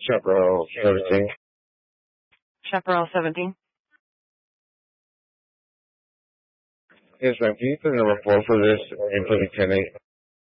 Chaparral 17. Chaparral 17. Yes, ma'am. Can you put number 4 for this, including 10-8?